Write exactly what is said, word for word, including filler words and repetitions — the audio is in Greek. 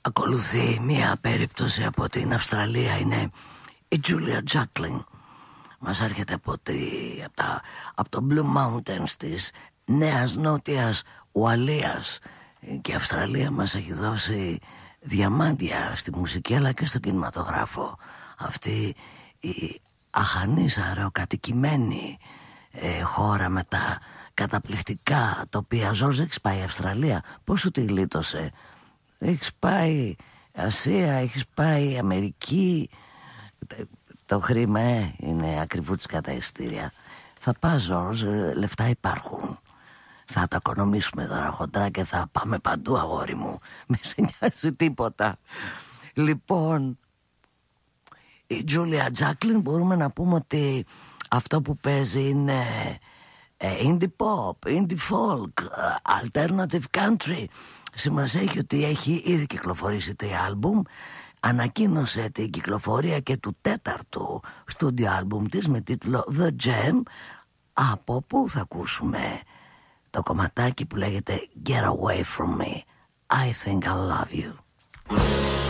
Ακολουθεί μία περίπτωση από την Αυστραλία. Είναι η Julia Jacklin. Μας έρχεται από, τη, από, τα, από το Blue Mountains της Νέας Νότιας Ουαλίας. Και η Αυστραλία μας έχει δώσει διαμάντια στη μουσική αλλά και στο κινηματογράφο. Αυτή η αχανής αεροκατοικημένη ε, χώρα με τα καταπληκτικά τοπία. Ζόρζ, έχεις πάει Αυστραλία? Πώς σου τη γλίτωσε? Έχεις πάει Ασία, έχεις πάει Αμερική? Το χρήμα ε, είναι ακριβούτσικα τα ειστήρια. Θα πας Ζόρζ, λεφτά υπάρχουν. Θα τα οικονομήσουμε τώρα χοντρά και θα πάμε παντού, αγόρι μου. Μη σε νοιάζει τίποτα. Λοιπόν, η Julia Jacklin μπορούμε να πούμε ότι αυτό που παίζει είναι indie pop, indie folk, alternative country. Σημασία έχει ότι έχει ήδη κυκλοφορήσει τρία άλμπουμ. Ανακοίνωσε την κυκλοφορία και του τέταρτου στούντιο άλμπουμ της με τίτλο The Gem, από που θα ακούσουμε το κομματάκι που λέγεται Get Away From Me, I Think I Love You.